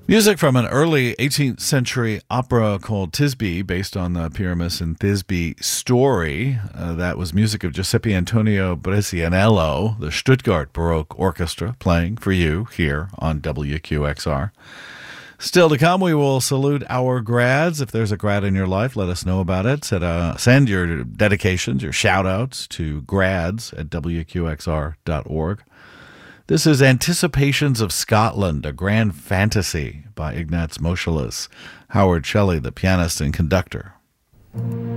Music from an early 18th century opera called Thisbe, based on the Pyramus and Thisbe story. That was music of Giuseppe Antonio Brescianello, the Stuttgart Baroque Orchestra, playing for you here on WQXR. Still to come, we will salute our grads. If there's a grad in your life, let us know about it. Send your dedications, your shout-outs to grads@wqxr.org. This is Anticipations of Scotland, a grand fantasy by Ignaz Moscheles, Howard Shelley, the pianist and conductor.